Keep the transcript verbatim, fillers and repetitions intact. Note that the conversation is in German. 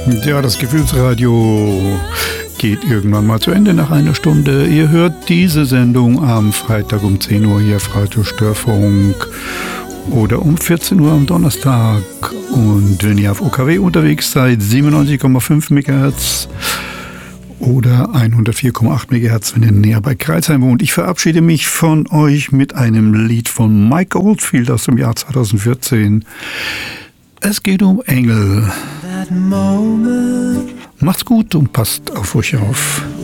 Ja, das Gefühlsradio geht irgendwann mal zu Ende nach einer Stunde. Ihr hört diese Sendung am Freitag um zehn Uhr hier auf Radio Störfunk oder um vierzehn Uhr am Donnerstag. Und wenn ihr auf O K W unterwegs seid, siebenundneunzig Komma fünf Megahertz oder hundertvier Komma acht Megahertz, wenn ihr näher bei Kreilsheim wohnt. Ich verabschiede mich von euch mit einem Lied von Mike Oldfield aus dem Jahr zweitausendvierzehn. Es geht um Engel. Macht's gut und passt auf euch auf.